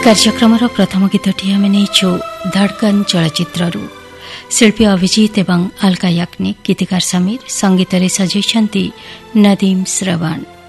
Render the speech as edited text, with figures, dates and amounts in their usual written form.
କାର୍ଯ୍ୟକ୍ରମର ପ୍ରଥମ ଗୀତଟି ଆମେ ନେଇଛୁ ଧଡ଼କନ ଚଳଚ୍ଚିତ୍ରରୁ। ଶିଳ୍ପୀ ଅଭିଜିତ ଏବଂ ଅଲକା ୟାଗ୍ନିକ, ଗୀତିକାର ସମୀର, ସଙ୍ଗୀତରେ ସଜେଇଛନ୍ତି ନଦୀମ ଶ୍ରବଣ।